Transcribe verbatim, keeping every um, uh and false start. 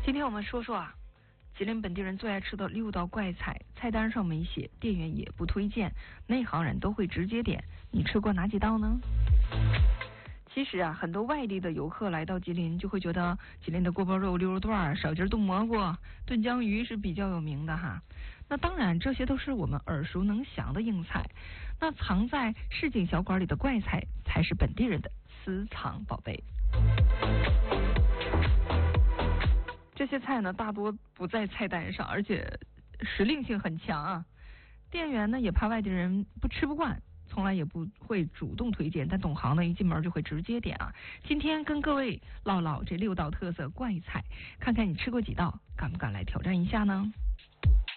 今天我们说说啊，吉林本地人最爱吃的六道怪菜，菜单上没写，店员也不推荐，内行人都会直接点。你吃过哪几道呢？其实啊，很多外地的游客来到吉林，就会觉得吉林的锅包肉、溜肉段、少筋炖蘑菇、炖江鱼是比较有名的哈。那当然，这些都是我们耳熟能详的硬菜。那藏在市井小馆里的怪菜，才是本地人的私藏宝贝。这些菜呢，大多不在菜单上，而且时令性很强啊。店员呢，也怕外地人不吃不惯，从来也不会主动推荐，但懂行呢，一进门就会直接点啊。今天跟各位唠唠这六道特色怪菜，看看你吃过几道，敢不敢来挑战一下呢？